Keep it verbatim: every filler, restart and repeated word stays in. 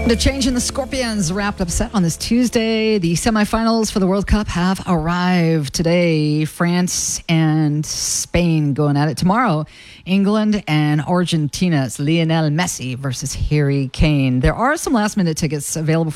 The change in the Scorpions wrapped up set on this Tuesday. The semifinals for the World Cup have arrived today. France and Spain going at it tomorrow. England and Argentina. It's Lionel Messi versus Harry Kane. There are some last minute tickets available